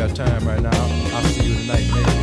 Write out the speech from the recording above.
that time right now. I'll see you tonight, maybe.